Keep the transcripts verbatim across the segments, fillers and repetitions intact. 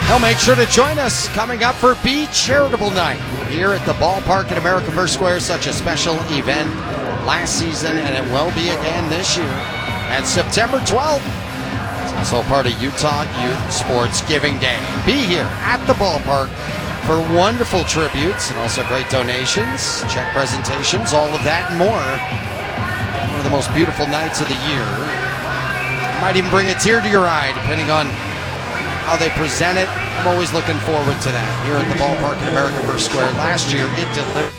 He'll make sure to join us coming up for Bee Charitable Night here at the ballpark at American First Square. Such a special event last season, and it will be again this year at September twelfth. It's also part of Utah Youth Sports Giving Day. Be here at the ballpark for wonderful tributes and also great donations, check presentations, all of that and more. One of the most beautiful nights of the year. Might even bring a tear to your eye, depending on how they present it. I'm always looking forward to that here at the ballpark at American First Square. Last year, it delivered.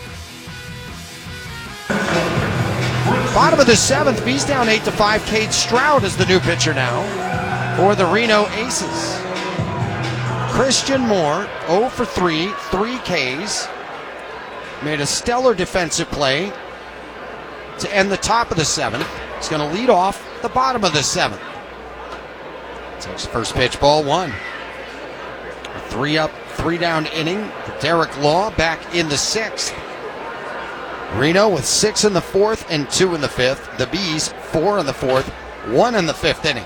Bottom of the seventh, Bees down eight to five. Cade Stroud is the new pitcher now for the Reno Aces. Christian Moore, oh for three, three Ks. Made a stellar defensive play to end the top of the seventh. He's going to lead off the bottom of the seventh. Takes first pitch, ball one. A three up, three down inning for Derek Law back in the sixth. Reno with six in the fourth and two in the fifth. The Bees, four in the fourth, one in the fifth inning.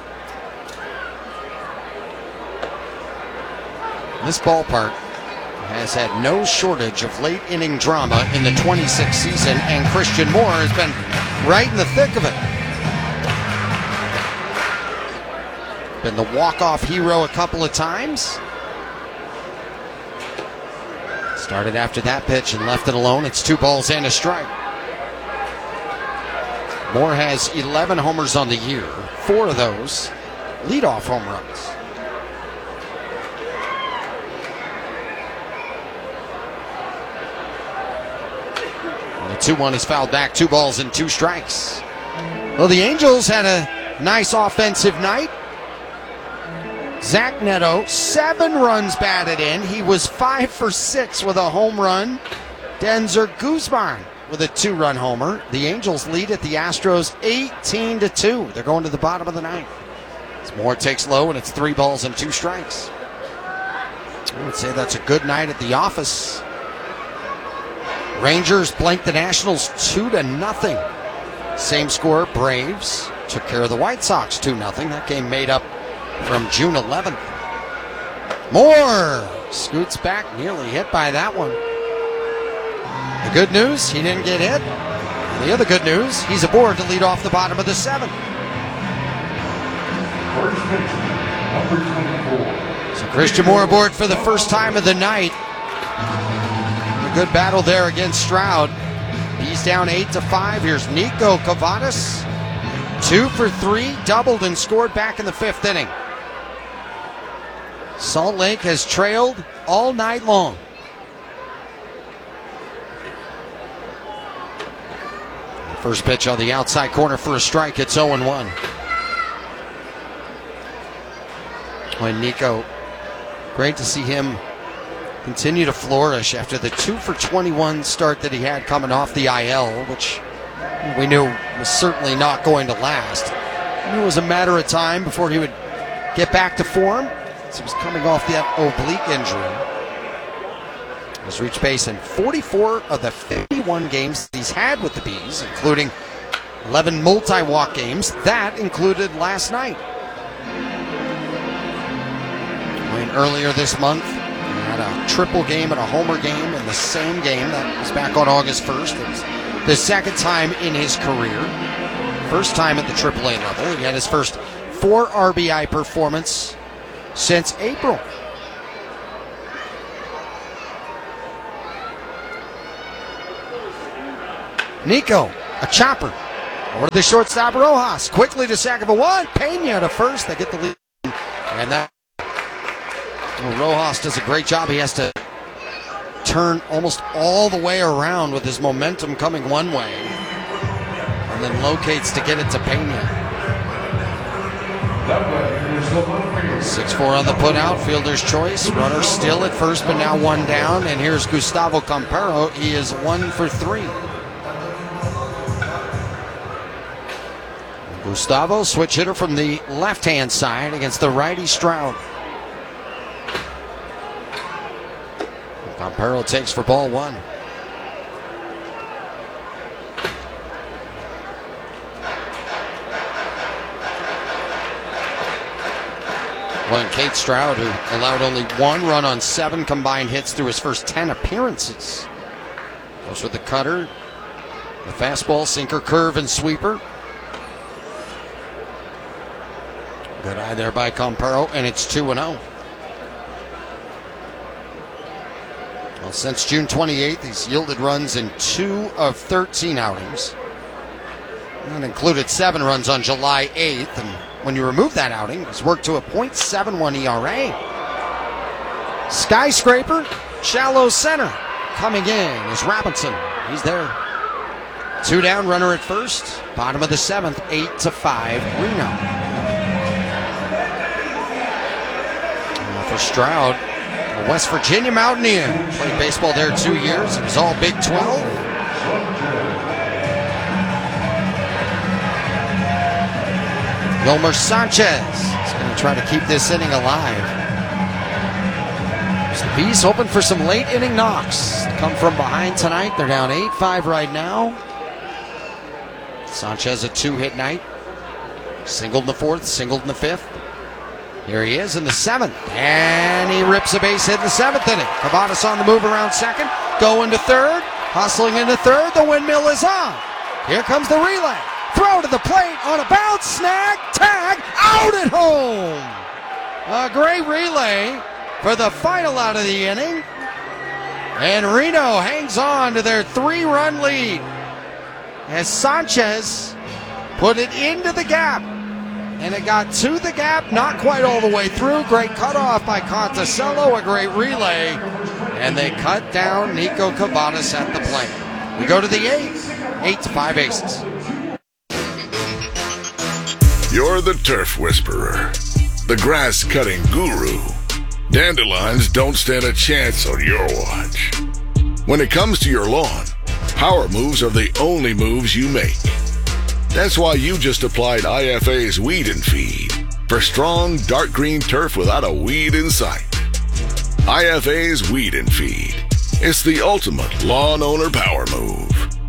This ballpark has had no shortage of late inning drama in the twenty-six season, and Christian Moore has been right in the thick of it. Been the walk-off hero a couple of times. Started after that pitch and left it alone. It's two balls and a strike. Moore has eleven homers on the year. Four of those leadoff home runs. And the two one is fouled back. Two balls and two strikes. Well, the Angels had a nice offensive night. Zach Neto, seven runs batted in. He was five for six with a home run. Denzer Guzman with a two-run homer. The Angels lead at the Astros eighteen to two. They're going to the bottom of the ninth. As Moore takes low, and it's three balls and two strikes. I would say that's a good night at the office. Rangers blanked the Nationals two to nothing. Same score, Braves took care of the White Sox two nothing. That game made up from June eleventh. Moore scoots back, nearly hit by that one. The good news, he didn't get hit. The other good news, he's aboard to lead off the bottom of the seventh. So Christian Moore aboard for the first time of the night. A good battle there against Stroud. He's down eight to five. Here's Nico Cavadas. Two for three, doubled and scored back in the fifth inning. Salt Lake has trailed all night long. First pitch on the outside corner for a strike. It's oh and one. When Nico, great to see him continue to flourish after the two for twenty-one start that he had coming off the I L, which we knew was certainly not going to last. It was a matter of time before he would get back to form. He was coming off that oblique injury. He's reached base in forty-four of the fifty-one games he's had with the Bees, including eleven multi-walk games. That included last night. When earlier this month, he had a triple game and a homer game in the same game. That was back on August first. It was the second time in his career. First time at the triple A level. He had his first four R B I performance since April. Nico, a chopper. Over to the shortstop, Rojas. Quickly to second for one. Pena to first. They get the lead. And that well, Rojas does a great job. He has to turn almost all the way around with his momentum coming one way. And then locates to get it to Pena. six four on the putout, fielder's choice. Runner still at first, but now one down. And here's Gustavo Campero. He is one for three. Gustavo, switch hitter from the left-hand side against the righty Stroud. Campero takes for ball one. Well, Cade Stroud, who allowed only one run on seven combined hits through his first ten appearances. Goes with the cutter, the fastball, sinker, curve, and sweeper. Good eye there by Comparo, and it's two and oh. Well, since June twenty-eighth, he's yielded runs in two of thirteen outings. That included seven runs on July eighth, and when you remove that outing, he's worked to a point seven one E R A. Skyscraper, shallow center. Coming in is Robinson. He's there. Two down, runner at first. Bottom of the seventh, eight to five, Reno. Now for Stroud, a West Virginia Mountaineer. Played baseball there two years. It was all Big twelve. Wilmer Sanchez is going to try to keep this inning alive. The Bees hoping for some late inning knocks. Come from behind tonight. They're down eight five right now. Sanchez a two-hit night. Singled in the fourth, singled in the fifth. Here he is in the seventh. And he rips a base hit in the seventh inning. Cavadas on the move around second. Going to third. Hustling into third. The windmill is on. Here comes the relay. Throw to the plate on a bounce. Snag. Tag. Out at home. A great relay for the final out of the inning. And Reno hangs on to their three-run lead as Sanchez put it into the gap. And it got to the gap, not quite all the way through. Great cutoff by Conticello, a great relay. And they cut down Nico Cavadas at the plate. We go to the eighth, eight to five Aces. You're the Turf Whisperer, the grass-cutting guru. Dandelions don't stand a chance on your watch. When it comes to your lawn, power moves are the only moves you make. That's why you just applied I F A's Weed and Feed for strong, dark green turf without a weed in sight. I F A's Weed and Feed. It's the ultimate lawn owner power move.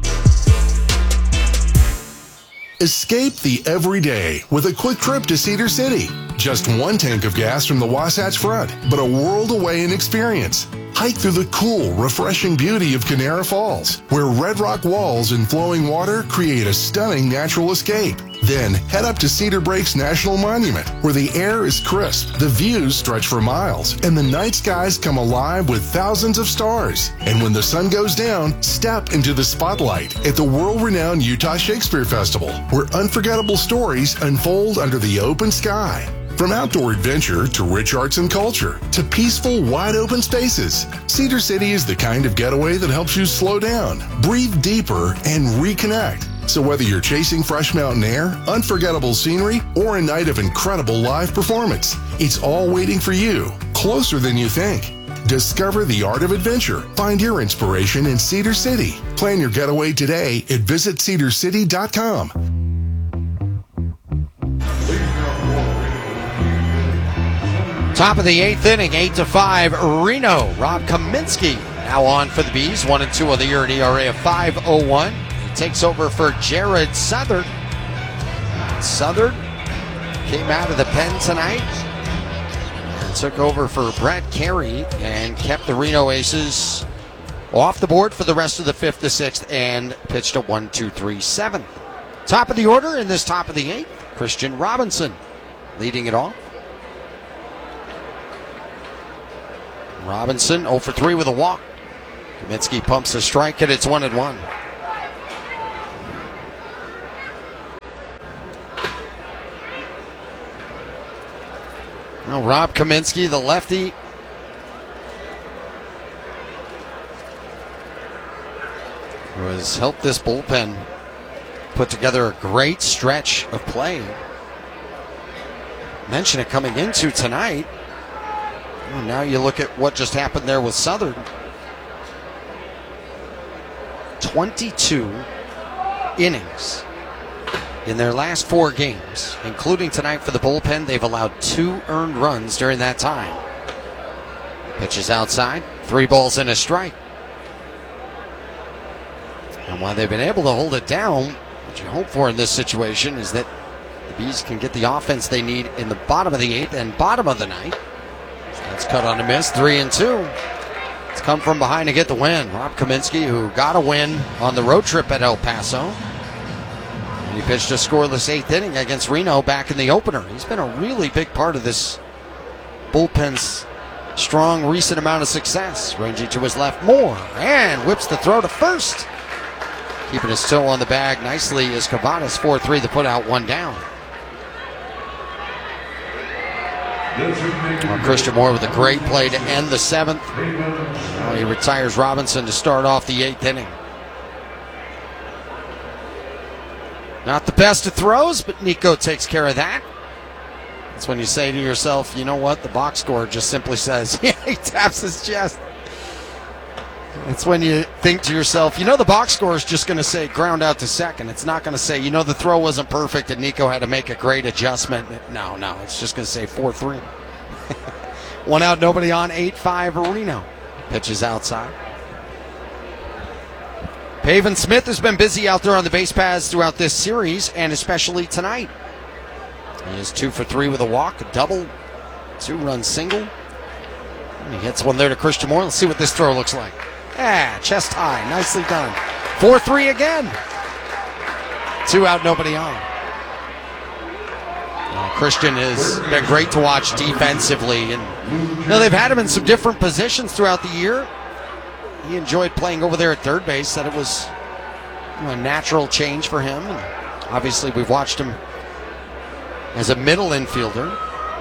Escape the everyday with a quick trip to Cedar City. Just one tank of gas from the Wasatch Front, but a world away in experience. Hike through the cool, refreshing beauty of Canara Falls, where red rock walls and flowing water create a stunning natural escape. Then head up to Cedar Breaks National Monument, where the air is crisp, the views stretch for miles, and the night skies come alive with thousands of stars. And when the sun goes down, step into the spotlight at the world-renowned Utah Shakespeare Festival, where unforgettable stories unfold under the open sky. From outdoor adventure to rich arts and culture to peaceful, wide-open spaces, Cedar City is the kind of getaway that helps you slow down, breathe deeper, and reconnect. So whether you're chasing fresh mountain air, unforgettable scenery, or a night of incredible live performance, it's all waiting for you, closer than you think. Discover the art of adventure. Find your inspiration in Cedar City. Plan your getaway today at visit cedar city dot com. Top of the eighth inning, eight to five, Reno. Rob Kaminsky now on for the Bees, one and two on the year, an E R A of five oh one. He takes over for Jared Southard. Southard came out of the pen tonight and took over for Brett Carey and kept the Reno Aces off the board for the rest of the fifth to sixth and pitched a one two three seven. Top of the order in this top of the eighth, Christian Robinson leading it off. Robinson oh for three with a walk. Kaminsky pumps a strike, and it's one and one. Now Rob Kaminsky, the lefty, who has helped this bullpen put together a great stretch of play. Mention it coming into tonight. Well, now you look at what just happened there with Southern. twenty-two innings in their last four games, including tonight for the bullpen. They've allowed two earned runs during that time. Pitches outside, three balls and a strike. And while they've been able to hold it down, what you hope for in this situation is that the Bees can get the offense they need in the bottom of the eighth and bottom of the ninth. That's cut on a miss, three and two. It's come from behind to get the win. Rob Kaminsky, who got a win on the road trip at El Paso. And he pitched a scoreless eighth inning against Reno back in the opener. He's been a really big part of this bullpen's strong recent amount of success. Ranging to his left, Moore, and whips the throw to first. Keeping his toe on the bag nicely is Cavadas, four three, the put out, one down. Well, Christian Moore with a great play to end the seventh. Well, he retires Robinson to start off the eighth inning. Not the best of throws, but Nico takes care of that. That's when you say to yourself, you know what? The box score just simply says, yeah, he taps his chest. It's when you think to yourself, you know, the box score is just going to say ground out to second. It's not going to say, you know, the throw wasn't perfect and Nico had to make a great adjustment. No, no, it's just going to say four three. One out, nobody on, eight five Reno. Pitches outside. Pavin Smith has been busy out there on the base paths throughout this series, and especially tonight. He is two for three with a walk, a double, two-run single. And he hits one there to Christian Moore. Let's see what this throw looks like. Ah, chest high, nicely done. four three again. Two out, nobody on. Well, Christian has been great to watch defensively. And you know, they've had him in some different positions throughout the year. He enjoyed playing over there at third base, said it was you know, a natural change for him. And obviously, we've watched him as a middle infielder.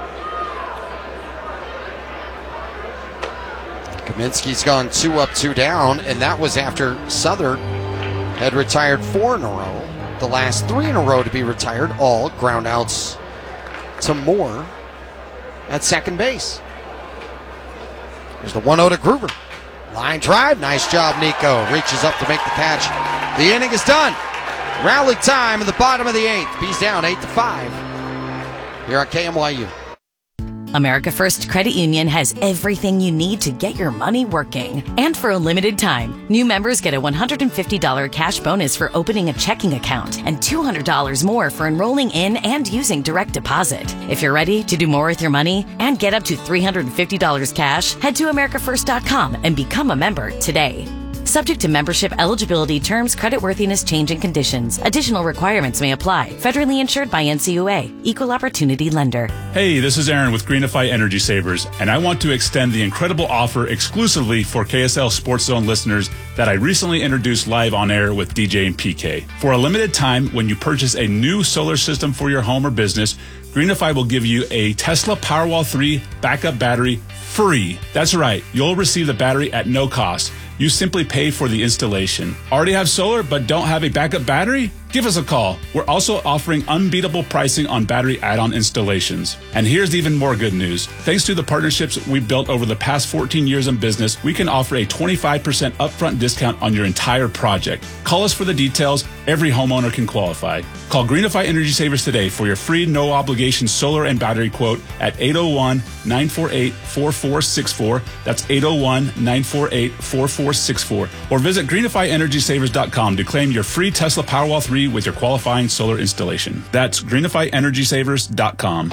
Kaminsky's gone two up, two down, and that was after Southern had retired four in a row. The last three in a row to be retired, all ground outs to Moore at second base. There's the one oh to Gruber. Line drive, nice job, Nico. Reaches up to make the catch. The inning is done. Rally time in the bottom of the eighth. Bees down eight to five. Here on K M Y U. America First Credit Union has everything you need to get your money working. And for a limited time, new members get a one hundred fifty dollars cash bonus for opening a checking account and two hundred dollars more for enrolling in and using direct deposit. If you're ready to do more with your money and get up to three hundred fifty dollars cash, head to america first dot com and become a member today. Subject to membership eligibility, terms, creditworthiness, changing conditions. Additional requirements may apply. Federally insured by N C U A. Equal Opportunity Lender. Hey, this is Aaron with Greenify Energy Savers, and I want to extend the incredible offer exclusively for K S L Sports Zone listeners that I recently introduced live on air with D J and P K. For a limited time, when you purchase a new solar system for your home or business, Greenify will give you a Tesla Powerwall three backup battery free. That's right, you'll receive the battery at no cost. You simply pay for the installation. Already have solar but don't have a backup battery? Give us a call. We're also offering unbeatable pricing on battery add-on installations. And here's even more good news. Thanks to the partnerships we've built over the past fourteen years in business, we can offer a twenty-five percent upfront discount on your entire project. Call us for the details. Every homeowner can qualify. Call Greenify Energy Savers today for your free no-obligation solar and battery quote at eight oh one, nine four eight, four four six four. That's eight oh one, nine four eight, four four six four. Or visit greenify energy savers dot com to claim your free Tesla Powerwall three with your qualifying solar installation. That's greenify energy savers dot com.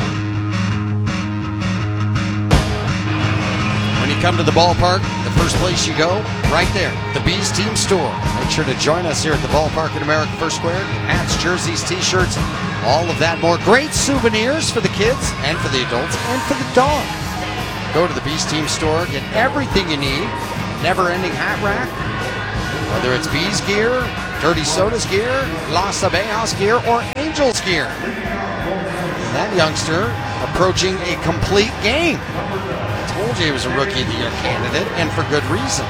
When you come to the ballpark, the first place you go, right there, the Bees Team Store. Make sure to join us here at the ballpark in America First Square. Hats, jerseys, t-shirts, all of that more. Great souvenirs for the kids and for the adults and for the dog. Go to the Bees Team Store, get everything you need. Never-ending hat rack, whether it's Bees gear, Dirty Sodas gear, Las Abejas gear, or Angels gear. That youngster approaching a complete game. I told you he was a Rookie of the Year candidate, and for good reason.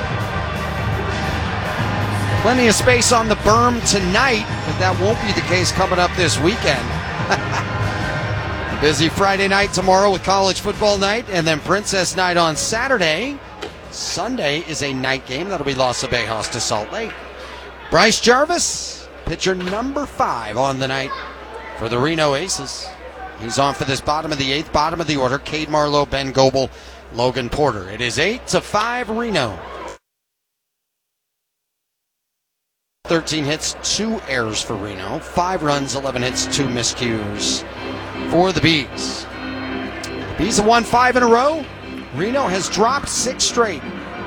Plenty of space on the berm tonight, but that won't be the case coming up this weekend. A busy Friday night tomorrow with college football night, and then Princess night on Saturday. Sunday is a night game. That'll be Las Abejas to Salt Lake. Bryce Jarvis, pitcher number five on the night for the Reno Aces. He's on for this bottom of the eighth, bottom of the order. Cade Marlowe, Ben Goebel, Logan Porter. It is eight to five Reno. thirteen hits, two errors for Reno. Five runs, eleven hits, two miscues for the Bees. The Bees have won five in a row. Reno has dropped six straight.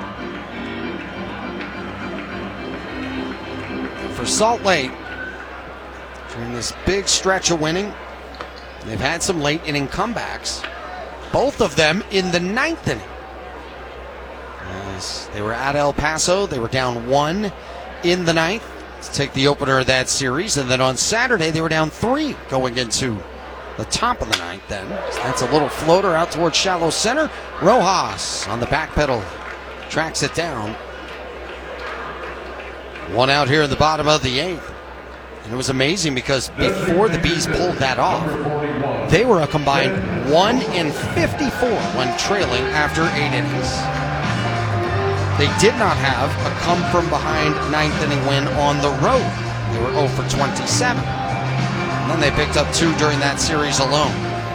And for Salt Lake, during this big stretch of winning, they've had some late inning comebacks. Both of them in the ninth inning. As they were at El Paso, they were down one in the ninth to take the opener of that series. And then on Saturday, they were down three going into the top of the ninth then. So that's a little floater out towards shallow center. Rojas on the back pedal tracks it down. One out here in the bottom of the eighth. And it was amazing because before the Bees pulled that off, they were a combined one in fifty-four when trailing after eight innings. They did not have a come-from-behind ninth inning win on the road. They were oh for twenty-seven. And then they picked up two during that series alone.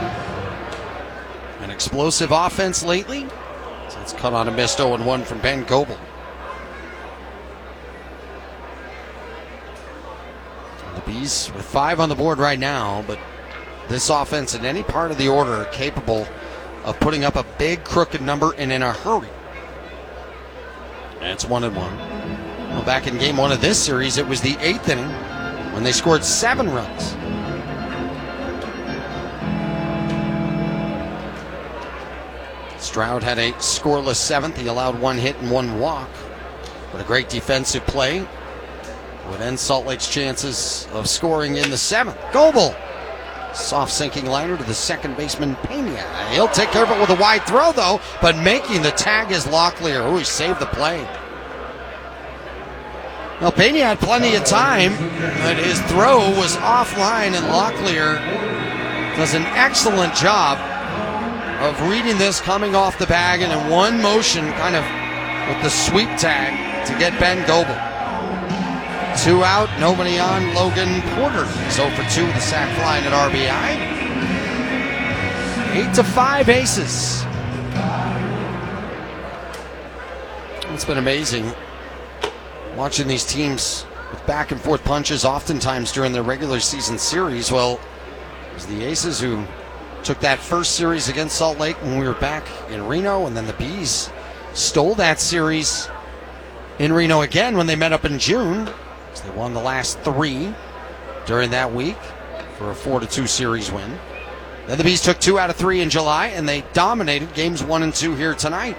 An explosive offense lately. So it's cut on a missed oh and one from Ben Goebel. The Bees with five on the board right now, but this offense in any part of the order are capable of putting up a big crooked number and in a hurry. And it's one and one. Well, back in game one of this series, it was the eighth inning when they scored seven runs. Stroud had a scoreless seventh. He allowed one hit and one walk. But a great defensive play would end Salt Lake's chances of scoring in the seventh. Goebel, soft sinking liner to the second baseman Pena. He'll take care of it with a wide throw though, but making the tag is Locklear. Oh, he saved the play. Well, Pena had plenty of time, but his throw was offline, and Locklear does an excellent job of reading this coming off the bag and in one motion, kind of with the sweep tag to get Ben Goebel. Two out, nobody on. Logan Porter is oh for two with a sac fly and an R B I. Eight to five aces. It's been amazing watching these teams with back and forth punches oftentimes during their regular season series. Well, it was the Aces who took that first series against Salt Lake when we were back in Reno, and then the Bees stole that series in Reno again when they met up in June. They won the last three during that week for a four to two series win. Then the Bees took two out of three in July, and they dominated games one and two here tonight.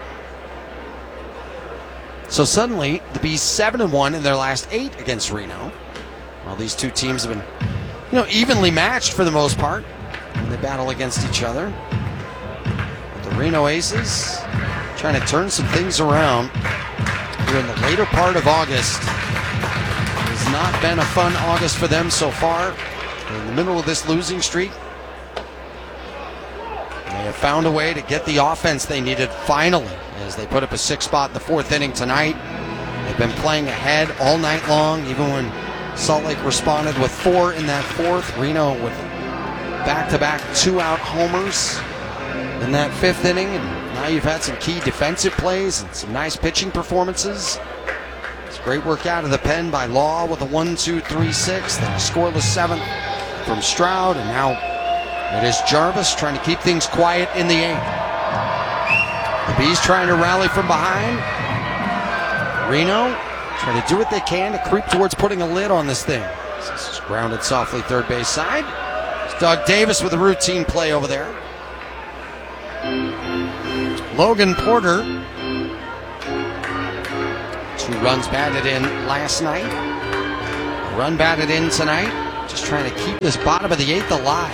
So suddenly, the Bees seven and one in their last eight against Reno. Well, these two teams have been, you know, evenly matched for the most part when they battle against each other. But the Reno Aces trying to turn some things around here in the later part of August. It's not been a fun August for them so far. They're in the middle of this losing streak. They have found a way to get the offense they needed finally as they put up a six spot in the fourth inning tonight. They've been playing ahead all night long, even when Salt Lake responded with four in that fourth. Reno with back-to-back two-out homers in that fifth inning. And now you've had some key defensive plays and some nice pitching performances. It's great work out of the pen by Law with a one two three six, then a scoreless seventh from Stroud, and now it is Jarvis trying to keep things quiet in the eighth. The Bees trying to rally from behind. Reno trying to do what they can to creep towards putting a lid on this thing. This is grounded softly third base side. It's Doug Davis with a routine play over there. Logan Porter, two runs batted in last night. A run batted in tonight. Just trying to keep this bottom of the eighth alive.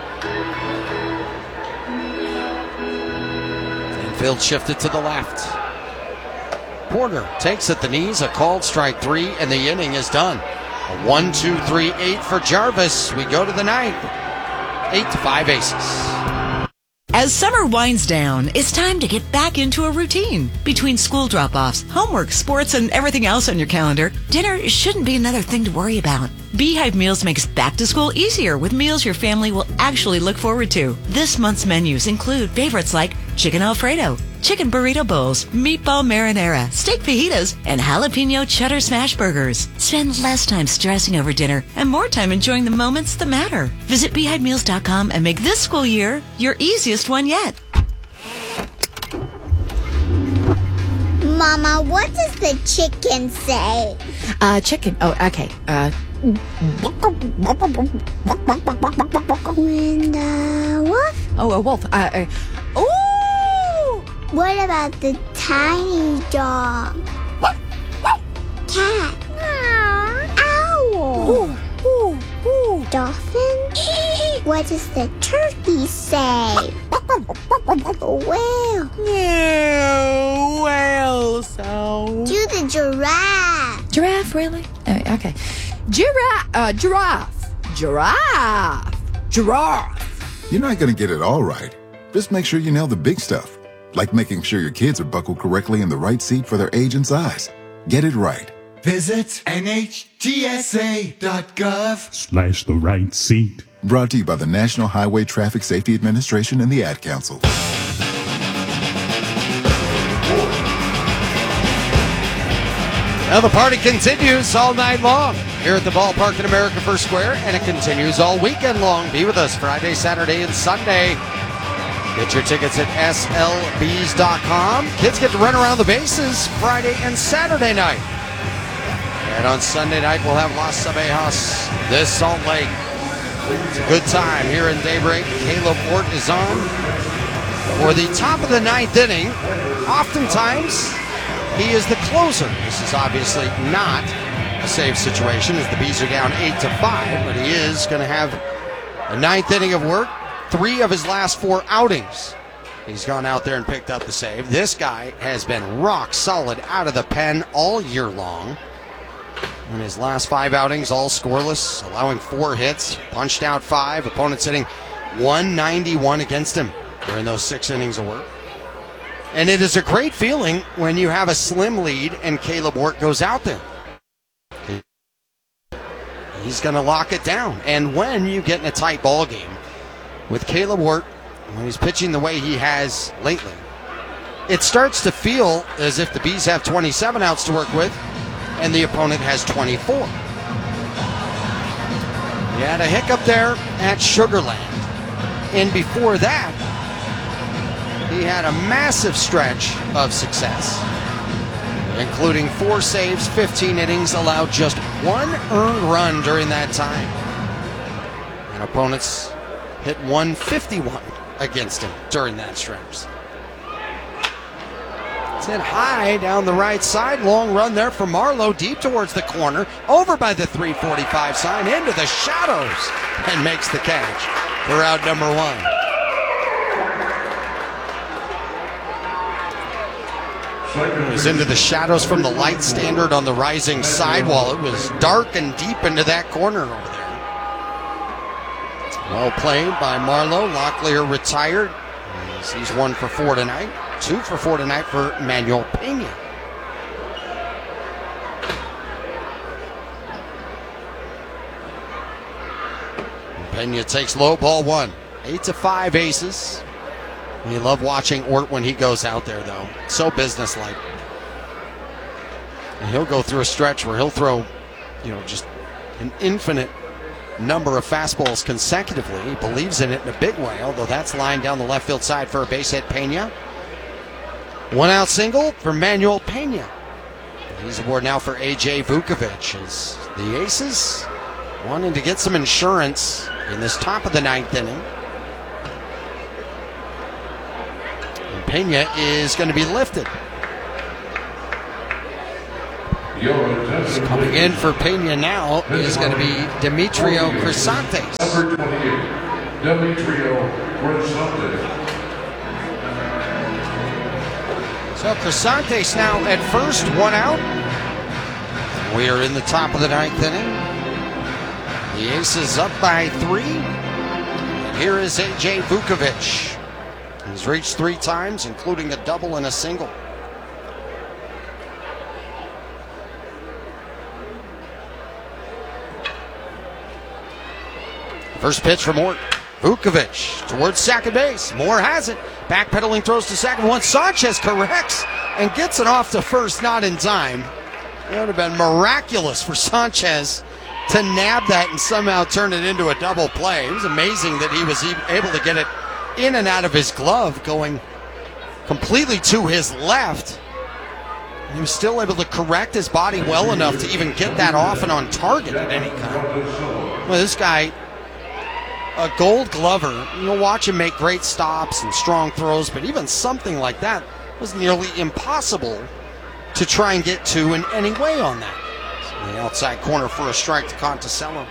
Infield shifted to the left. Porter takes at the knees, a called strike three, and the inning is done. A one two three eight for Jarvis. We go to the ninth. Eight to five aces. As summer winds down, it's time to get back into a routine. Between school drop-offs, homework, sports, and everything else on your calendar, dinner shouldn't be another thing to worry about. Beehive Meals makes back to school easier with meals your family will actually look forward to. This month's menus include favorites like chicken Alfredo, chicken burrito bowls, meatball marinara, steak fajitas, and jalapeno cheddar smash burgers. Spend less time stressing over dinner and more time enjoying the moments that matter. Visit beehive meals dot com and make this school year your easiest one yet. Mama, what does the chicken say? Uh, chicken. Oh, okay. Uh, When the wolf? oh, a wolf. Uh, uh, oh! What about the tiny dog? Cat? Owl? Ooh, ooh, ooh. Dolphin? What does the turkey say? Whale? No, whale sound. Do the giraffe? Giraffe, really? Uh, okay. Giraffe. Uh, giraffe. Giraffe. Giraffe. You're not going to get it all right. Just make sure you nail the big stuff, like making sure your kids are buckled correctly in the right seat for their age and size. Get it right. Visit N H T S A dot gov slash the right seat. Brought to you by the National Highway Traffic Safety Administration and the Ad Council. Now the party continues all night long here at the ballpark in America First Square, and it continues all weekend long. Be with us Friday, Saturday, and Sunday. Get your tickets at S L Bs dot com. Kids get to run around the bases Friday and Saturday night. And on Sunday night, we'll have Las Abejas, this Salt Lake. It's a good time here in Daybreak. Caleb Ort is on for the top of the ninth inning. Oftentimes, he is the closer. This is obviously not a save situation as the Bees are down eight to five, but he is going to have a ninth inning of work. Three of his last four outings, he's gone out there and picked up the save. This guy has been rock solid out of the pen all year long. In his last five outings, all scoreless, allowing four hits, punched out five. Opponents hitting one ninety-one against him during those six innings of work. And it is a great feeling when you have a slim lead and Caleb Ort goes out there. He's going to lock it down. And when you get in a tight ball game with Caleb Ort, when he's pitching the way he has lately, it starts to feel as if the Bees have twenty-seven outs to work with and the opponent has twenty-four. He had a hiccup there at Sugarland. And before that, he had a massive stretch of success, including four saves, fifteen innings, allowed just one earned run during that time. And opponents hit one fifty-one against him during that stretch. It's hit high down the right side. Long run there for Marlowe, deep towards the corner, over by the three forty-five sign, into the shadows, and makes the catch for out number one. It was into the shadows from the light standard on the rising sidewall. It was dark and deep into that corner over there. Well played by Marlowe. Locklear retired. He's one for four tonight. Two for four tonight for Manuel Pena. Pena takes low, ball one. Eight to five aces. You love watching Ort when he goes out there, though. So businesslike. And he'll go through a stretch where he'll throw, you know, just an infinite number of fastballs consecutively. He believes in it in a big way, although that's lined down the left field side for a base hit. Pena. One out single for Manuel Pena. He's aboard now for A J Vukovic as the Aces wanting to get some insurance in this top of the ninth inning. And Pena is going to be lifted. Coming in for Pena now is going to be Demetrio Crisantes. Number twenty-eight, Demetrio Crisantes. So Crisantes now at first, one out. We are in the top of the ninth inning. The Aces up by three. And here is A J Vukovic. He's reached three times, including a double and a single. First pitch for Moore. Vukovic towards second base. Moore has it. Backpedaling throws to second. One. Sanchez corrects and gets it off to first, not in time. It would have been miraculous for Sanchez to nab that and somehow turn it into a double play. It was amazing that he was able to get it in and out of his glove, going completely to his left. He was still able to correct his body well enough to even get that off and on target at any kind. Well, this guy, a Gold Glover, you'll watch him make great stops and strong throws, but even something like that was nearly impossible to try and get to in any way on that. So the outside corner for a strike to Conticello.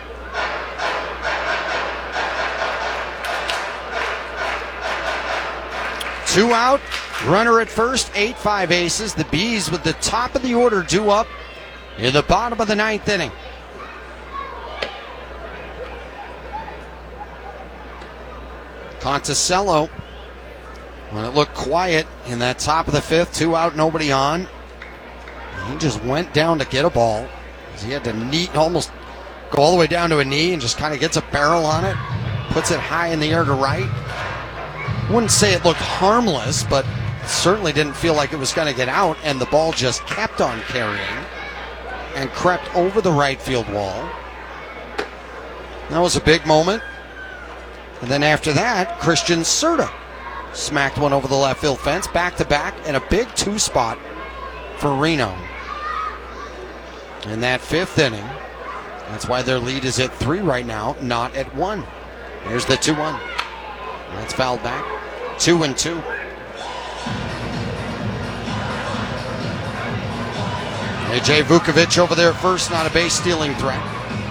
Two out, runner at first, eight five aces. The Bees with the top of the order due up in the bottom of the ninth inning. Conticello, when it looked quiet in that top of the fifth, two out, nobody on, he just went down to get a ball. He had to knee, almost go all the way down to a knee and just kind of gets a barrel on it, puts it high in the air to right. Wouldn't say it looked harmless, but certainly didn't feel like it was going to get out, and the ball just kept on carrying and crept over the right field wall. That was a big moment. And then after that, Christian Serta smacked one over the left field fence, back to back, and a big two spot for Reno in that fifth inning. That's why their lead is at three right now, not at one. Here's the two one. That's fouled back. Two and two. A J Vukovic over there at first, not a base stealing threat.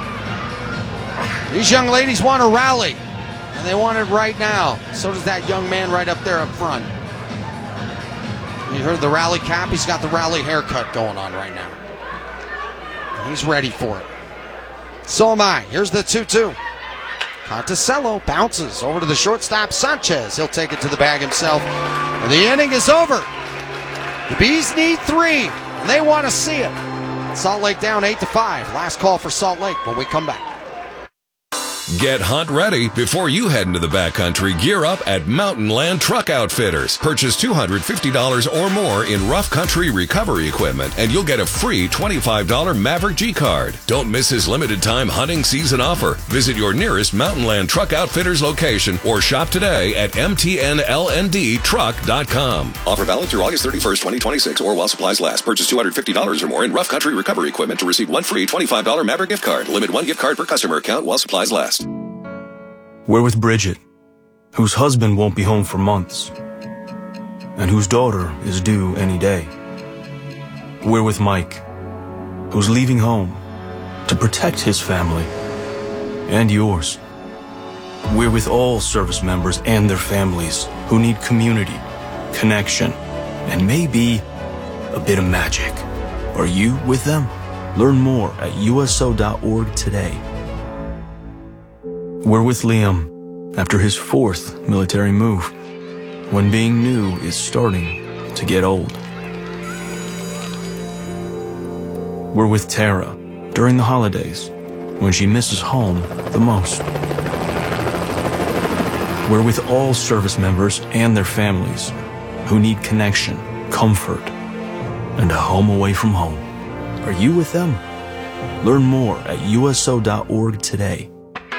These young ladies want to rally, and they want it right now. So does that young man right up there up front. You heard the rally cap? He's got the rally haircut going on right now. He's ready for it. So am I. Here's the two two. Conticello bounces over to the shortstop, Sanchez. He'll take it to the bag himself. And the inning is over. The Bees need three, and they want to see it. Salt Lake down eight to five. Last call for Salt Lake when we come back. Get hunt ready before you head into the backcountry. Gear up at Mountain Land Truck Outfitters. Purchase two hundred fifty dollars or more in rough country recovery equipment, and you'll get a free twenty-five dollars Maverick G card. Don't miss his limited time hunting season offer. Visit your nearest Mountain Land Truck Outfitters location or shop today at M T N L N D truck dot com. Offer valid through August thirty-first, twenty twenty-six or while supplies last. Purchase two hundred fifty dollars or more in rough country recovery equipment to receive one free twenty-five dollars Maverick gift card. Limit one gift card per customer account while supplies last. We're with Bridget, whose husband won't be home for months, and whose daughter is due any day. We're with Mike, who's leaving home to protect his family and yours. We're with all service members and their families who need community, connection, and maybe a bit of magic. Are you with them? Learn more at U S O dot org today. We're with Liam after his fourth military move, when being new is starting to get old. We're with Tara during the holidays, when she misses home the most. We're with all service members and their families who need connection, comfort, and a home away from home. Are you with them? Learn more at U S O dot org today.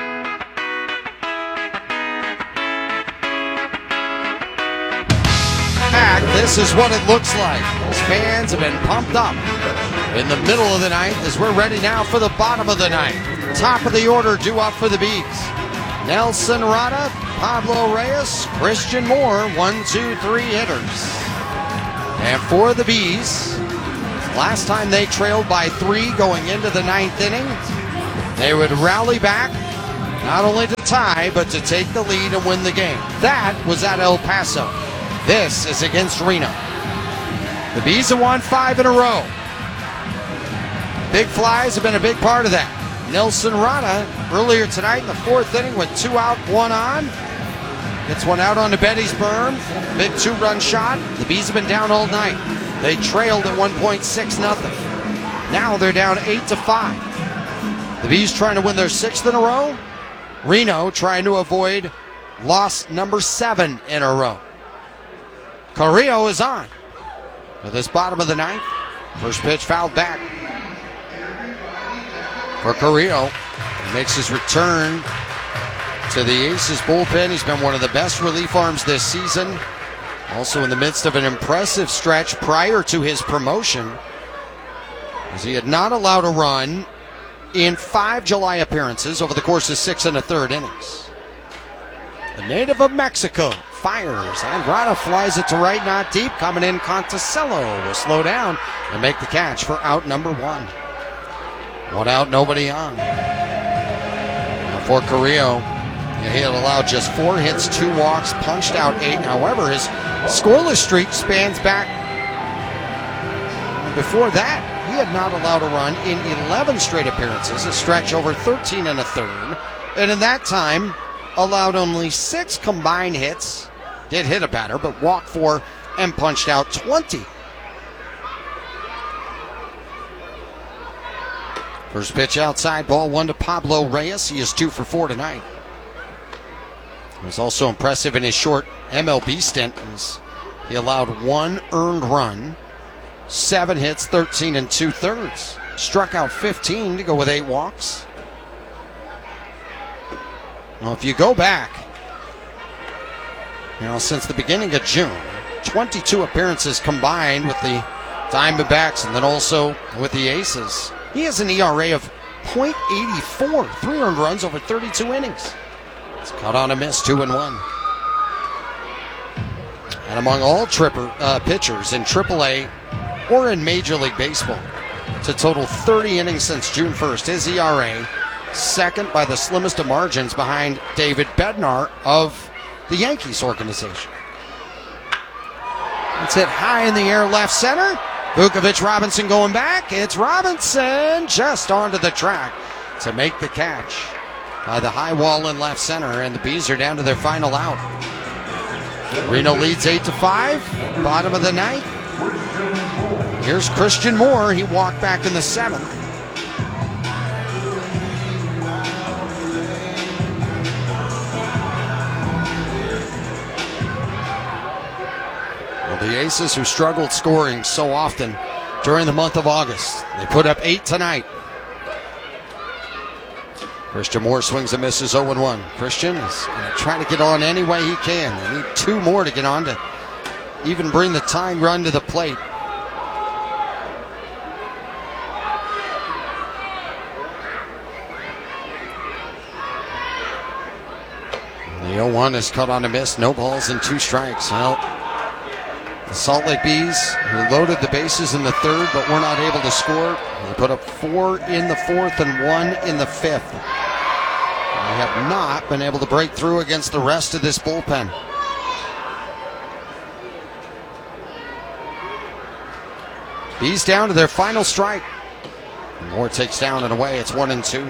This is what it looks like. Those fans have been pumped up in the middle of the ninth as we're ready now for the bottom of the ninth. Top of the order due up for the Bees. Nelson Rada, Pablo Reyes, Christian Moore, one, two, three hitters. And for the Bees, last time they trailed by three going into the ninth inning, they would rally back, not only to tie, but to take the lead and win the game. That was at El Paso. This is against Reno. The Bees have won five in a row. Big flies have been a big part of that. Nelson Rada, earlier tonight in the fourth inning, with two out, one on. Gets one out onto Betty's berm. Big two-run shot. The Bees have been down all night. They trailed at one point six nothing. Now they're down eight to five. The Bees trying to win their sixth in a row. Reno trying to avoid loss number seven in a row. Carrillo is on for this bottom of the ninth. First pitch fouled back for Carrillo. He makes his return to the Aces bullpen. He's been one of the best relief arms this season. Also in the midst of an impressive stretch prior to his promotion, as he had not allowed a run in five July appearances over the course of six and a third innings. The native of Mexico fires. Andrada flies it to right, not deep. Coming in, Conticello will slow down and make the catch for out number one. One out, nobody on. Now for Carrillo, he had allowed just four hits, two walks, punched out eight. However, his scoreless streak spans back. Before that, he had not allowed a run in eleven straight appearances, a stretch over thirteen and a third. And in that time, allowed only six combined hits. Did hit a batter, but walked four and punched out twenty. First pitch outside, ball one to Pablo Reyes. He is two for four tonight. He was also impressive in his short M L B stint. He allowed one earned run, seven hits, thirteen and two thirds. Struck out fifteen to go with eight walks. Well, if you go back, you know, since the beginning of June, twenty-two appearances combined with the Diamondbacks and then also with the Aces. He has an E R A of point eight four, three earned runs over thirty-two innings. It's caught on a miss, two and one. And among all tripper, uh, pitchers in triple A or in Major League Baseball, to total thirty innings since June first, his E R A second by the slimmest of margins behind David Bednar of the Yankees organization. It's hit high in the air left center. Vukovich Robinson going back. It's Robinson just onto the track to make the catch by the high wall in left center, and the Bees are down to their final out. Reno leads eight to five, bottom of the ninth. Here's Christian Moore. He walked back in the seventh. Well, the Aces, who struggled scoring so often during the month of August, they put up eight tonight. Christian Moore swings and misses, oh and one. Christian is going to try to get on any way he can. They need two more to get on to even bring the tying run to the plate. The oh one is cut on a miss. No balls and two strikes. Well, the Salt Lake Bees, who loaded the bases in the third but were not able to score, they put up four in the fourth and one in the fifth. They have not been able to break through against the rest of this bullpen. Bees down to their final strike. Moore takes down and away. It's one and two.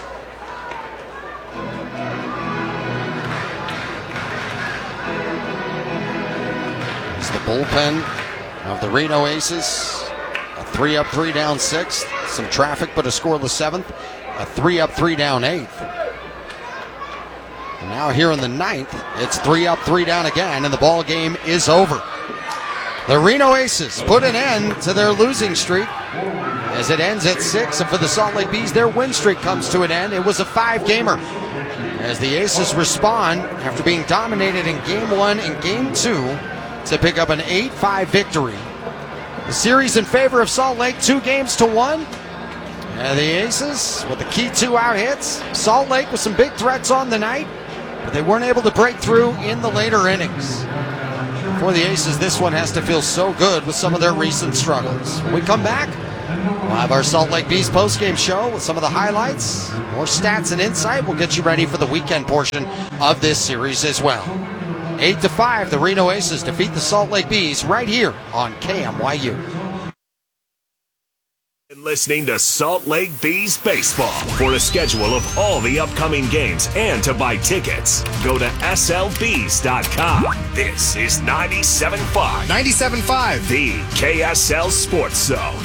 It's the bullpen of the Reno Aces. A three up, three down sixth. Some traffic, but a scoreless seventh. A three up, three down eighth. And now here in the ninth, it's three up, three down again, and the ball game is over. The Reno Aces put an end to their losing streak as it ends at six, and for the Salt Lake Bees, their win streak comes to an end. It was a five-gamer as the Aces respond after being dominated in game one and game two to pick up an eight five victory. The series in favor of Salt Lake, two games to one. And the Aces with the key two out hits. Salt Lake with some big threats on the night, but they weren't able to break through in the later innings. For the Aces, this one has to feel so good with some of their recent struggles. When we come back, we'll have our Salt Lake Bees postgame show with some of the highlights, more stats and insight. We'll get you ready for the weekend portion of this series as well. eight to five, the Reno Aces defeat the Salt Lake Bees right here on K M Y U. Listening to Salt Lake Bees Baseball. For a schedule of all the upcoming games and to buy tickets, go to S L Bees dot com. This is ninety-seven point five. ninety-seven point five. The K S L Sports Zone.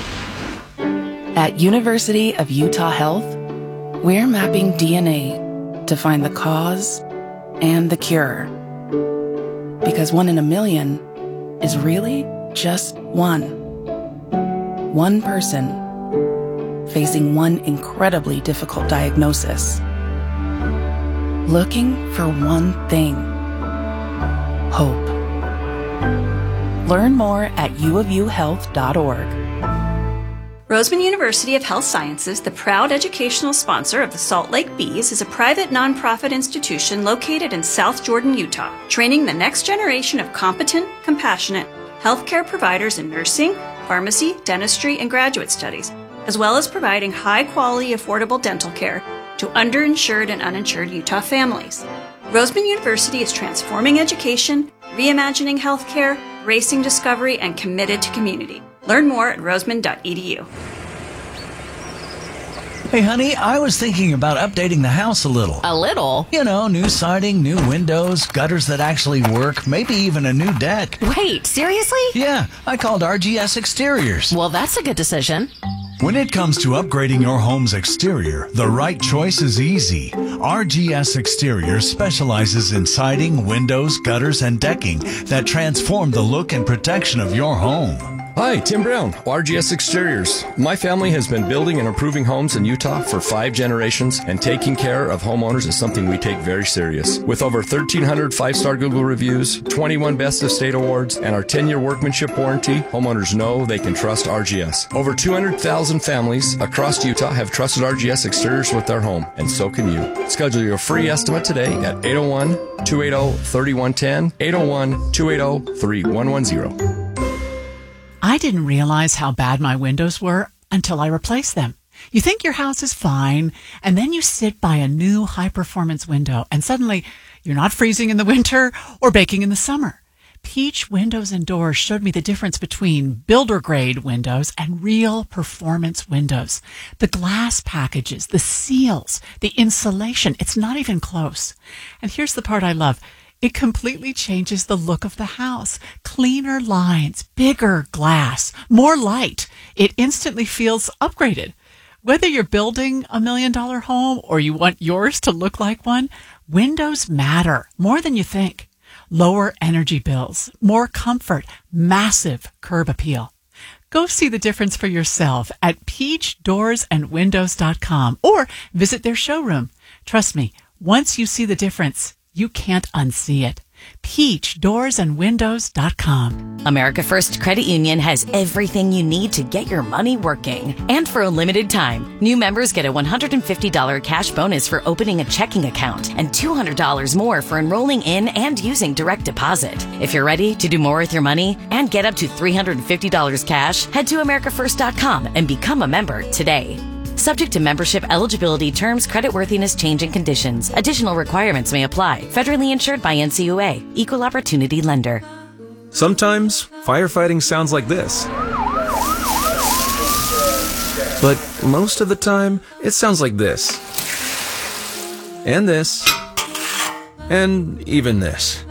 At University of Utah Health, we're mapping D N A to find the cause and the cure. Because one in a million is really just one. One person facing one incredibly difficult diagnosis. Looking for one thing. Hope. Learn more at u of u health dot org. Roseman University of Health Sciences, the proud educational sponsor of the Salt Lake Bees, is a private nonprofit institution located in South Jordan, Utah, training the next generation of competent, compassionate healthcare providers in nursing, pharmacy, dentistry, and graduate studies, as well as providing high-quality, affordable dental care to underinsured and uninsured Utah families. Roseman University is transforming education, reimagining healthcare, racing discovery, and committed to community. Learn more at roseman dot e d u. Hey, honey, I was thinking about updating the house a little. A little? You know, new siding, new windows, gutters that actually work, maybe even a new deck. Wait, seriously? Yeah, I called R G S Exteriors. Well, that's a good decision. When it comes to upgrading your home's exterior, the right choice is easy. R G S Exteriors specializes in siding, windows, gutters, and decking that transform the look and protection of your home. Hi, Tim Brown, R G S Exteriors. My family has been building and improving homes in Utah for five generations, and taking care of homeowners is something we take very serious. With over thirteen hundred five-star Google reviews, twenty-one Best of State awards, and our ten-year workmanship warranty, homeowners know they can trust R G S. Over two hundred thousand families across Utah have trusted R G S Exteriors with their home, and so can you. Schedule your free estimate today at eight oh one, two eight oh, three one one zero, eight oh one, two eight oh, three one one zero. I didn't realize how bad my windows were until I replaced them. You think your house is fine, and then you sit by a new high-performance window, and suddenly you're not freezing in the winter or baking in the summer. Peach Windows and Doors showed me the difference between builder-grade windows and real performance windows. The glass packages, the seals, the insulation, it's not even close. And here's the part I love. It completely changes the look of the house. Cleaner lines, bigger glass, more light. It instantly feels upgraded. Whether you're building a million dollar home or you want yours to look like one, windows matter more than you think. Lower energy bills, more comfort, massive curb appeal. Go see the difference for yourself at peach doors and windows dot com or visit their showroom. Trust me, once you see the difference, you can't unsee it. peach doors and windows dot com. America First Credit Union has everything you need to get your money working. And for a limited time, new members get a one hundred fifty dollars cash bonus for opening a checking account and two hundred dollars more for enrolling in and using direct deposit. If you're ready to do more with your money and get up to three hundred fifty dollars cash, head to america first dot com and become a member today. Subject to membership eligibility, terms, creditworthiness, changing conditions. Additional requirements may apply. Federally insured by N C U A. Equal Opportunity Lender. Sometimes firefighting sounds like this. But most of the time, it sounds like this. And this. And even this.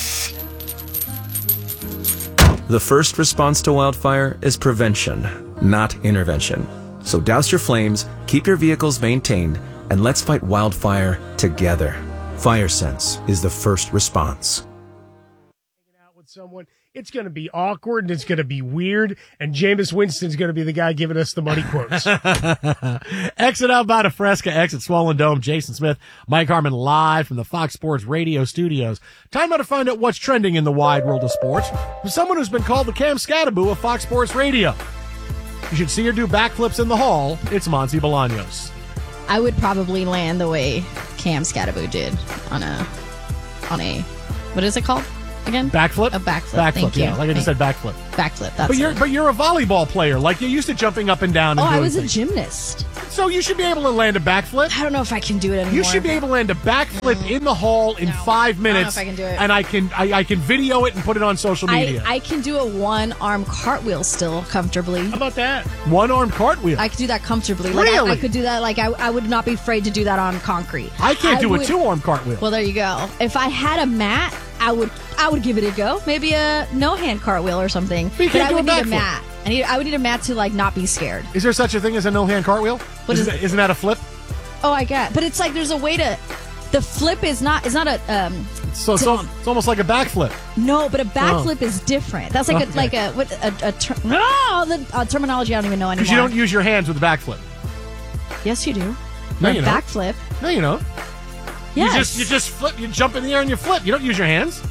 The first response to wildfire is prevention, not intervention. So douse your flames, keep your vehicles maintained, and let's fight wildfire together. FireSense is the first response. With someone, it's going to be awkward and it's going to be weird, and Jameis Winston's going to be the guy giving us the money quotes. Exit out by Fresca, exit Swollen Dome. Jason Smith, Mike Harmon live from the Fox Sports Radio studios. Time now to find out what's trending in the wide world of sports with someone who's been called the Cam Scattaboo of Fox Sports Radio. You should see her do backflips in the hall. It's Monty Bolaños. I would probably land the way Cam Scattaboo did on a, on a, what is it called again? Backflip? A backflip. Backflip, Thank yeah. you. Like I just said, backflip. Backflip, that's But you're, it. but you're a volleyball player. Like, you're used to jumping up and down and Oh, doing I was things. a gymnast. So you should be able to land a backflip. I don't know if I can do it anymore. You should be able to land a backflip Mm. in the hall in No. five I don't know minutes. if I can do it. And I can I, I can video it and put it on social media. I, I can do a one-arm cartwheel still comfortably. How about that? One-arm cartwheel. I could do that comfortably. Like, I, Really? I could do that. Like I, I would not be afraid to do that on concrete. I can't do a would- two-arm cartwheel. Well, there you go. If I had a mat, I would I would give it a go. Maybe a no-hand cartwheel or something. But you But can't I do would a need a backflip. mat. I need I would need a mat to like not be scared. Is there such a thing as a no-hand cartwheel? What isn't, is that, isn't that a flip? Oh, I get. But it's like there's a way to The flip is not is not a um. So it's, al- it's almost like a backflip. No, but a backflip Oh. is different. That's like Okay. a like a what a, a ter- no, the uh, terminology I don't even know anymore. Because you don't use your hands with a backflip. Yes, you do. No, A you don't. backflip. No, you don't. Yes. You just you just flip. You jump in the air and you flip. You don't use your hands.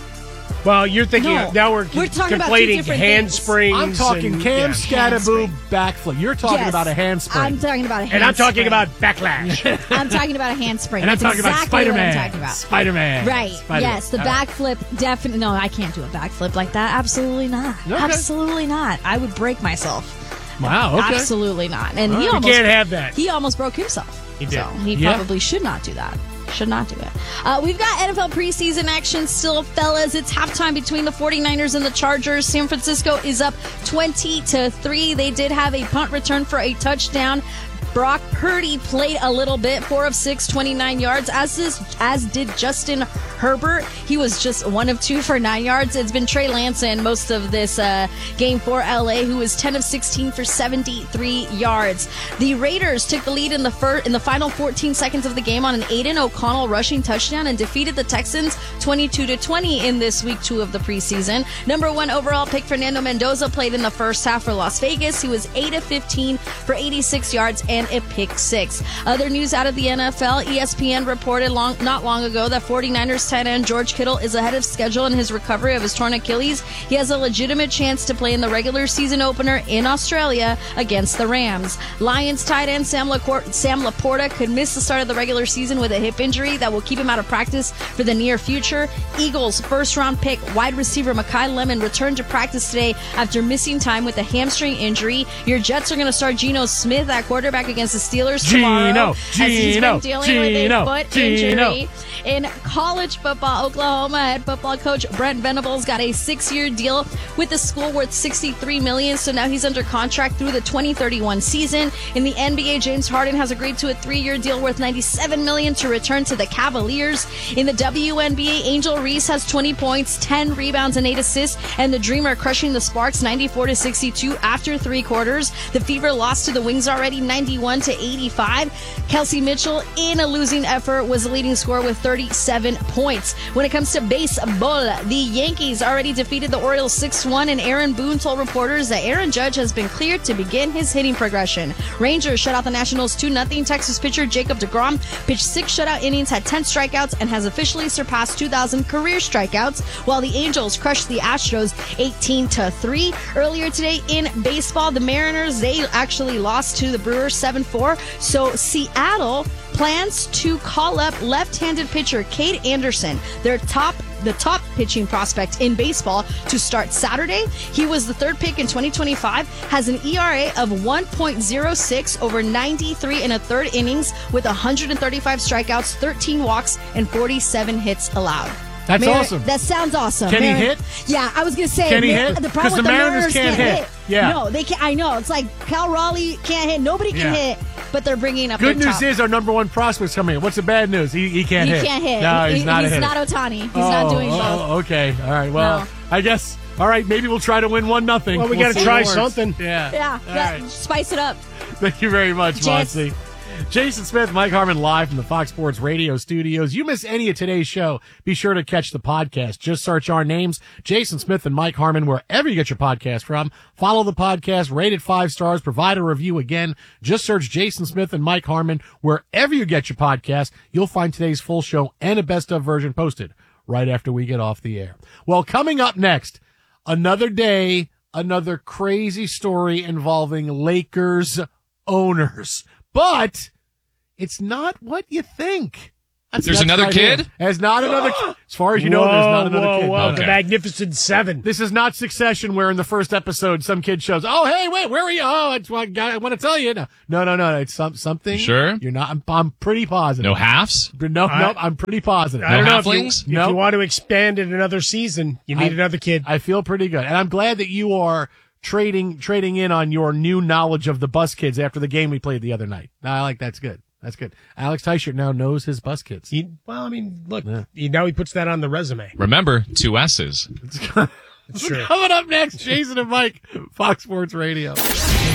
Well, you're thinking No. now we're, We're talking about two conflating different things. handsprings. I'm talking and, Cam yeah. Scattaboo backflip. You're talking Yes. about a handspring. I'm talking about a handspring. And I'm talking about backlash. I'm talking about a handspring. And I'm That's talking about exactly what Spider-Man. I'm talking about. Spider-Man. Right. Spider-Man. Yes, the All right. backflip definitely. No, I can't do a backflip like that. Absolutely not. Okay. Absolutely not. I would break myself. Wow. Okay. Absolutely not. And All he right. almost You can't have that. He almost broke himself. He did. So he Yeah. probably should not do that. Should not do it. Uh, we've got N F L preseason action still, fellas. It's halftime between the 49ers and the Chargers. San Francisco is up twenty to three. They did have a punt return for a touchdown. Brock Purdy played a little bit, four of six, twenty-nine yards, as is, as did Justin Herbert. He was just one of two for nine yards. It's been Trey Lance in most of this uh, game for L A, who was ten of sixteen for seventy-three yards. The Raiders took the lead in the fir- in the final fourteen seconds of the game on an Aiden O'Connell rushing touchdown and defeated the Texans twenty-two to twenty in this week two of the preseason. Number one overall pick Fernando Mendoza played in the first half for Las Vegas. He was eight of fifteen for eighty-six yards and a pick six. Other news out of the N F L, E S P N reported long not long ago that 49ers tight end George Kittle is ahead of schedule in his recovery of his torn Achilles. He has a legitimate chance to play in the regular season opener in Australia against the Rams. Lions tight end Sam, Lacorte, Sam Laporta could miss the start of the regular season with a hip injury that will keep him out of practice for the near future. Eagles first round pick wide receiver Mekhi Lemon returned to practice today after missing time with a hamstring injury. Your Jets are going to start Geno Smith at quarterback against the Steelers tomorrow. Geno, as he's Geno, been dealing Geno, with a foot Geno. injury. In college football, Oklahoma head football coach Brent Venables got a six-year deal with the school worth sixty-three million dollars, so now he's under contract through the twenty thirty-one season. In the N B A, James Harden has agreed to a three-year deal worth ninety-seven million dollars to return to the Cavaliers. In the W N B A, Angel Reese has twenty points, ten rebounds, and eight assists, and the Dream are crushing the Sparks ninety-four to sixty-two after three quarters. The Fever lost to the Wings already ninety-one to eighty-five. Kelsey Mitchell, in a losing effort, was the leading scorer with thirty-seven points. When it comes to baseball, the Yankees already defeated the Orioles six one, and Aaron Boone told reporters that Aaron Judge has been cleared to begin his hitting progression. Rangers shut out the Nationals two nothing. Texas pitcher Jacob deGrom pitched six shutout innings, had ten strikeouts, and has officially surpassed two thousand career strikeouts, while the Angels crushed the Astros eighteen to three. Earlier today in baseball, the Mariners, they actually lost to the Brewers seven four, so Seattle plans to call up left-handed pitcher Cade Anderson, their top the top pitching prospect in baseball, to start Saturday. He was the third pick in twenty twenty-five, has an E R A of one point oh six over ninety-three and a third innings with one hundred thirty-five strikeouts, thirteen walks, and forty-seven hits allowed. That's Mar- awesome. That sounds awesome. Can he Mar- hit? Yeah, I was gonna say. Can he Mar- hit? The 'Cause problem the with the Mariners Mariners can't can't, hit. Yeah. No, they can't. I know. It's like Cal Raleigh can't hit. Nobody can Yeah. hit, but they're bringing up. Good their news top. is our number one prospect's coming in. What's the bad news? He, he can't he hit. can't hit. No, he's He- not a He's hitter. not Otani. He's oh, not doing oh, both. Okay. All right. Well, No. I guess. All right. Maybe we'll try to win one nothing. Well, we We'll got to see try what works. something. Yeah. Yeah, All yeah, right. spice it up. Thank you very much, Cheers. Monty. Jason Smith, Mike Harmon, live from the Fox Sports Radio studios. You miss any of today's show, be sure to catch the podcast. Just search our names, Jason Smith and Mike Harmon, wherever you get your podcast from. Follow the podcast, rate it five stars, provide a review. Again, just search Jason Smith and Mike Harmon wherever you get your podcast. You'll find today's full show and a best of version posted right after we get off the air. Well, coming up next, another day, another crazy story involving Lakers owners. But it's not what you think. That's There's next another right kid? here. There's not another kid. As far as you know, Whoa, there's not another whoa, kid. whoa, No, The no. Magnificent Seven. This is not Succession, where in the first episode some kid shows, oh, hey, wait, where are you? Oh, it's, I, I want to tell you. No, no, no, no. It's some, something. You sure? You're not. I'm, I'm pretty positive. No halves? No, I- no, I'm pretty positive. I don't No know if you, halflings? if Nope. you want to expand it another season, you need I- another kid. I feel pretty good. And I'm glad that you are trading trading in on your new knowledge of the Bus Kids after the game we played the other night. I like that's good. That's good. Alex Teichert now knows his Bus Kids. He, well, I mean, look, Yeah. he, now he puts that on the resume. Remember, two S's. It's true. Coming up next, Jason and Mike, Fox Sports Radio.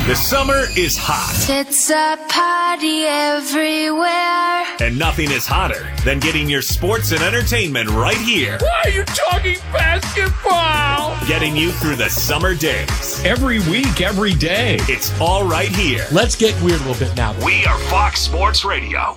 The summer is hot. It's a party everywhere. And nothing is hotter than getting your sports and entertainment right here. Why are you talking basketball? Getting you through the summer days. Every week, every day. It's all right here. Let's get weird a little bit now. We are Fox Sports Radio.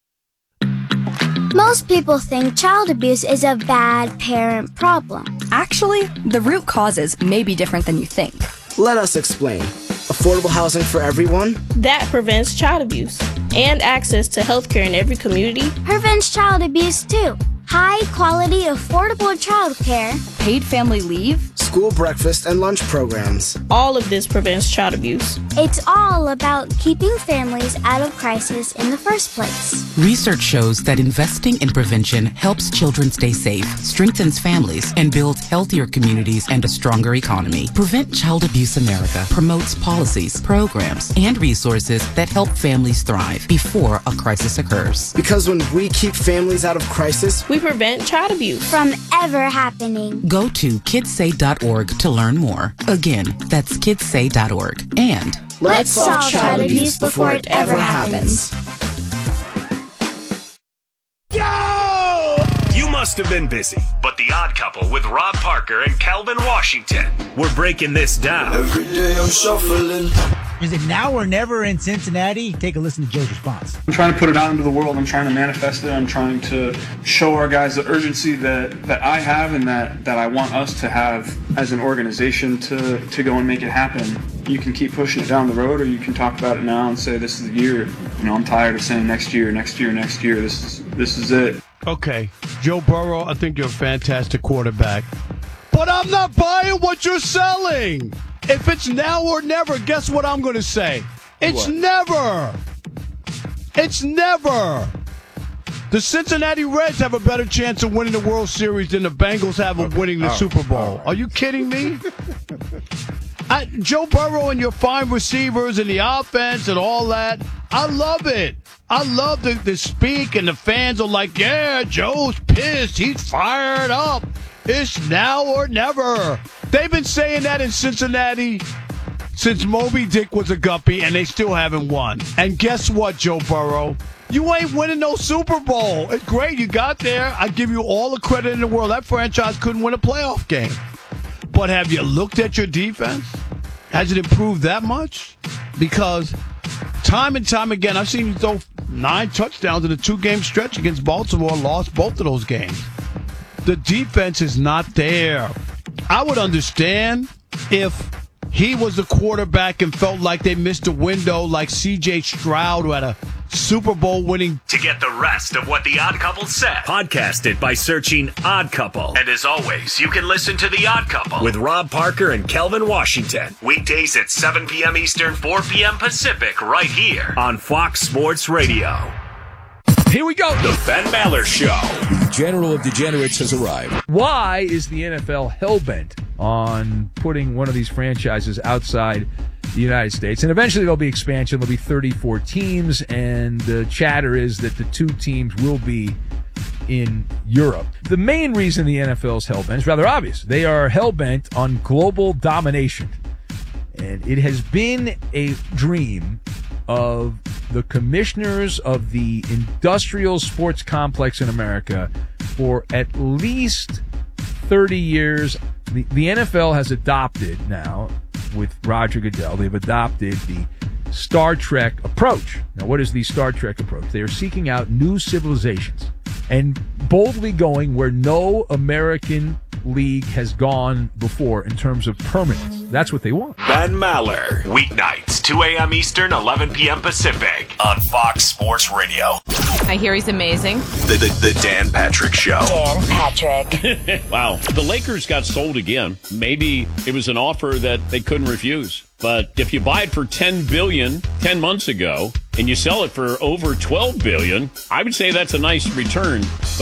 Most people think child abuse is a bad parent problem. Actually, the root causes may be different than you think. Let us explain. Affordable housing for everyone? That prevents child abuse. And access to healthcare in every community. Prevents child abuse too. High quality, affordable childcare. Paid family leave. School breakfast and lunch programs. All of this prevents child abuse. It's all about keeping families out of crisis in the first place. Research shows that investing in prevention helps children stay safe, strengthens families, and builds healthier communities and a stronger economy. Prevent Child Abuse America promotes policies, programs, and resources that help families thrive before a crisis occurs. Because when we keep families out of crisis, we prevent child abuse from ever happening. Go to kids say dot org to learn more. Again, that's kids say dot org. And let's solve child abuse before it ever happens. Yo! You must have been busy, but The Odd Couple with Rob Parker and Calvin Washington. We're breaking this down. Every day I'm shuffling. Is it now or never in Cincinnati? Take a listen to Joe's response. I'm trying to put it out into the world. I'm trying to manifest it. I'm trying to show our guys the urgency that, that I have and that, that I want us to have as an organization to, to go and make it happen. You can keep pushing it down the road, or you can talk about it now and say this is the year. You know, I'm tired of saying next year, next year, next year. This is this is it. Okay, Joe Burrow, I think you're a fantastic quarterback. But I'm not buying what you're selling. If it's now or never, guess what I'm going to say? It's what? never. It's never. The Cincinnati Reds have a better chance of winning the World Series than the Bengals have of winning the oh, Super Bowl. Are you kidding me? I, Joe Burrow and your fine receivers and the offense and all that, I love it. I love the, the speak, and the fans are like, yeah, Joe's pissed. He's fired up. It's now or never. They've been saying that in Cincinnati since Moby Dick was a guppy, and they still haven't won. And guess what, Joe Burrow? You ain't winning no Super Bowl. It's great you got there. I give you all the credit in the world. That franchise couldn't win a playoff game. But have you looked at your defense? Has it improved that much? Because time and time again, I've seen you throw nine touchdowns in a two-game stretch against Baltimore, lost both of those games. The defense is not there. I would understand if he was the quarterback and felt like they missed a window like C J Stroud, who had a Super Bowl winning. To get the rest of what The Odd Couple said, podcast it by searching Odd Couple. And as always, you can listen to The Odd Couple with Rob Parker and Kelvin Washington. Weekdays at seven p.m. Eastern, four p.m. Pacific, right here on Fox Sports Radio. Here we go. The Ben Maller Show. The General of Degenerates has arrived. Why is the N F L hell-bent on putting one of these franchises outside the United States? And eventually there'll be expansion. There'll be thirty-four teams, and the chatter is that the two teams will be in Europe. The main reason the N F L is hell-bent is rather obvious. They are hell-bent on global domination. And it has been a dream of the commissioners of the industrial sports complex in America for at least thirty years. The, the N F L has adopted now, with Roger Goodell, they've adopted the Star Trek approach. Now, what is the Star Trek approach? They are seeking out new civilizations and boldly going where no American league has gone before in terms of permanence. That's what they want. Ben Maller, weeknights, two a.m. Eastern, eleven p.m. Pacific, on Fox Sports Radio. I hear he's amazing. The, the, the Dan Patrick Show. Dan Patrick. Wow. The Lakers got sold again. Maybe it was an offer that they couldn't refuse. But if you buy it for ten billion dollars ten months ago and you sell it for over twelve billion dollars, I would say that's a nice return. But